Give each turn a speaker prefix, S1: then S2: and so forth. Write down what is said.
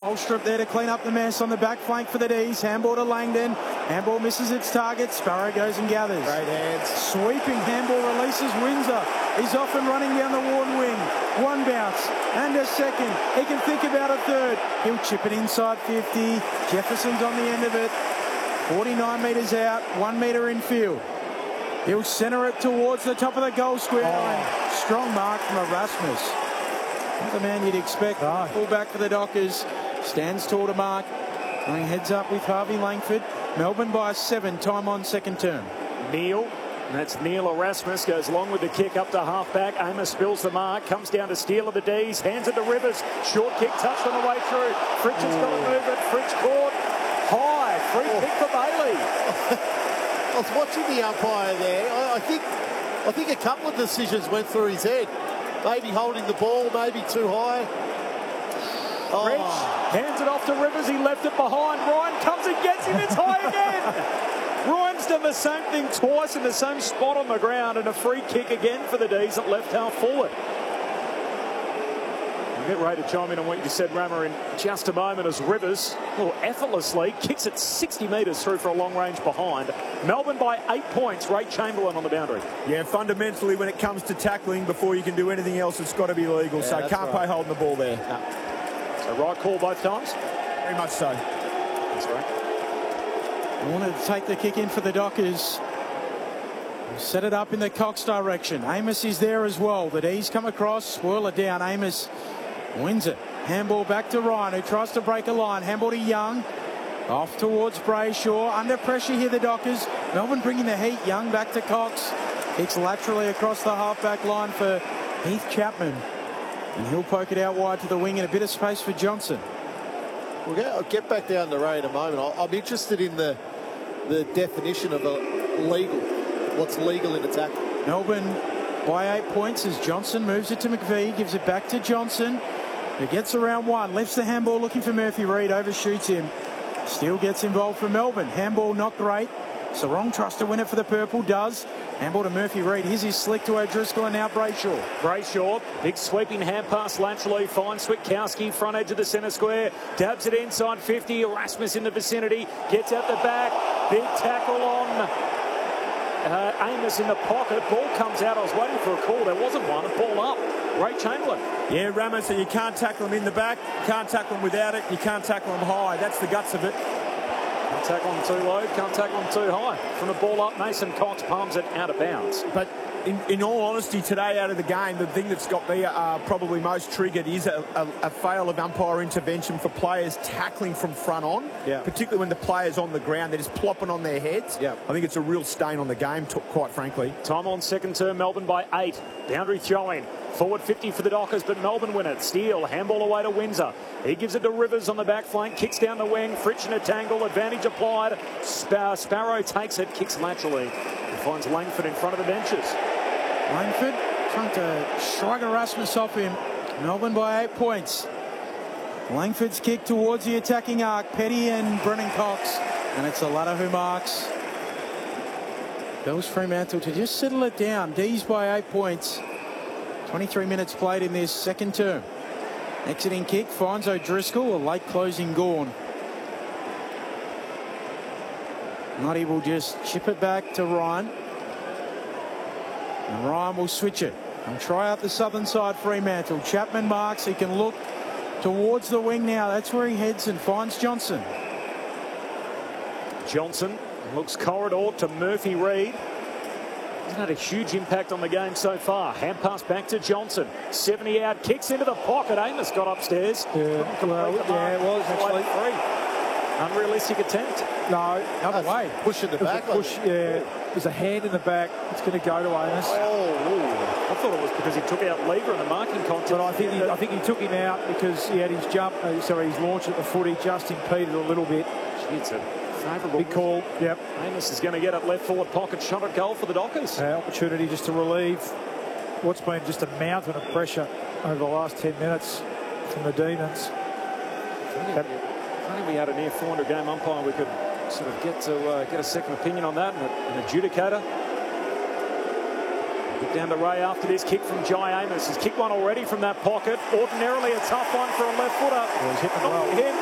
S1: Holstrup there to clean up the mess on the back flank for the D's. Handball to Langdon. Handball misses its target. Sparrow goes and gathers.
S2: Great hands.
S1: Sweeping handball releases Windsor. He's off and running down the Warden wing. One bounce and a second. He can think about a third. He'll chip it inside 50. Jefferson's on the end of it. 49 metres out, 1 metre in field. He'll centre it towards the top of the goal square. And strong mark from Erasmus. Not the man you'd expect. Full back for the Dockers. Stands tall to mark. Going heads up with Harvey Langford. Melbourne by 7. Time on second term.
S3: Neil. That's Neil Erasmus. Goes along with the kick up to half-back. Amos spills the mark. Comes down to steal of the D's. Hands it to Rivers. Short kick touched on the way through. Fritsch has got to move it. Fritsch caught. High. Free kick for Bailey.
S2: I was watching the umpire there. I think a couple of decisions went through his head. Maybe holding the ball, maybe too high.
S3: Fritsch hands it off to Rivers. He left it behind. Ryan comes and gets him. It's high again. Ryan's done the same thing twice in the same spot on the ground, and a free kick again for the D's at left half forward. We'll get ready to chime in on what you said, Rammer, in just a moment as Rivers, effortlessly, kicks it 60 metres through for a long range behind. Melbourne by 8 points. Ray Chamberlain on the boundary.
S4: Yeah, fundamentally, when it comes to tackling, before you can do anything else, it's got to be legal. So can't pay holding the ball there.
S3: No. So right call both times?
S4: Very much so.
S3: That's right.
S1: I wanted to take the kick in for the Dockers. Set it up in the Cox direction. Amos is there as well. The D's come across, swirl it down. Amos wins it. Handball back to Ryan, who tries to break a line. Handball to Young. Off towards Brayshaw. Under pressure here, the Dockers. Melbourne bringing the heat. Young back to Cox. Kicks laterally across the half-back line for Heath Chapman. And he'll poke it out wide to the wing and a bit of space for Johnson.
S2: I'll get back down the Ray in a moment. I'm interested in the definition of a legal. What's legal in attack?
S1: Melbourne by 8 points as Johnson moves it to McVee, gives it back to Johnson, who gets around one, lifts the handball looking for Murphy Reid, overshoots him. Still gets involved for Melbourne. Handball not great. Sarong tries to win it for the purple, does. Handball to Murphy Reid. Here's his slick to O'Driscoll and now Brayshaw.
S3: Brayshaw, big sweeping hand pass laterally, finds Switkowski, front edge of the centre square, dabs it inside 50, Erasmus in the vicinity, gets out the back, big tackle on Amos in the pocket, ball comes out. I was waiting for a call, there wasn't one, ball up. Ray Chamberlain.
S4: Yeah, Ramos, so you can't tackle him in the back, you can't tackle him without it, you can't tackle him high. That's the guts of it.
S3: Can't tackle him too low, can't tackle him too high. From the ball up, Mason Cox palms it out of bounds.
S4: But in all honesty, today out of the game, the thing that's got me probably most triggered is a fail of umpire intervention for players tackling from front on, particularly when the player's on the ground. They're just plopping on their heads. I think it's a real stain on the game, quite frankly.
S3: Time on second term, Melbourne by 8. Boundary throw-in. Forward 50 for the Dockers, but Melbourne win it. Steele, handball away to Windsor. He gives it to Rivers on the back flank, kicks down the wing, Fritsch in a tangle, advantage applied. Sparrow takes it, kicks laterally, and finds Langford in front of the benches.
S1: Langford trying to shrug Erasmus off him. Melbourne by 8 points. Langford's kick towards the attacking arc. Petty and Brennan Cox. And it's the latter who marks. Bells Fremantle to just settle it down. D's by 8 points. 23 minutes played in this second term. Exiting kick finds O'Driscoll, a late closing Gawn. Noddy will just chip it back to Ryan. And Ryan will switch it and try out the southern side Fremantle. Chapman marks. He can look towards the wing now. That's where he heads and finds Johnson.
S3: Johnson looks corridor to Murphy Reid. He's had a huge impact on the game so far. Hand pass back to Johnson. 70 out, kicks into the pocket. Amos got upstairs.
S5: It was actually
S3: free. Unrealistic attempt.
S5: No,
S1: other way.
S2: Push in the back.
S5: There's a hand in the back. It's going to go to Amos.
S3: I thought it was because he took out Lever in the marking contest.
S5: But I think he took him out because he had his jump. His launch at the footy just impeded a little bit.
S3: It's a favourable
S5: big call. Yep.
S3: Amos is going to get it left forward pocket shot at goal for the Dockers.
S5: Opportunity just to relieve what's been just a mountain of pressure over the last 10 minutes from the Demons.
S3: If only we had a near 400 game umpire, we could sort of get a second opinion on that, and an adjudicator. Get down to Ray after this kick from Jai Amos. He's kicked one already from that pocket. Ordinarily a tough one for a left footer.
S5: He's hit the well.